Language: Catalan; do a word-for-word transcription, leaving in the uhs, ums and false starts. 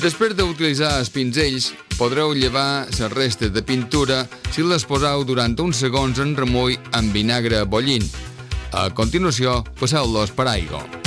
Després d'utilitzar els pinzells, podreu llevar les restes de pintura si les poseu durant uns segons en remull amb vinagre bullint. A continuació, passeu-los per aigua.